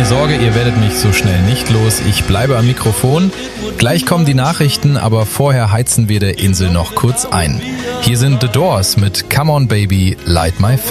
keine Sorge, ihr werdet mich so schnell nicht los. Ich bleibe am Mikrofon. Gleich kommen die Nachrichten, aber vorher heizen wir der Insel noch kurz ein. Hier sind The Doors mit Come On Baby, Light My Fire.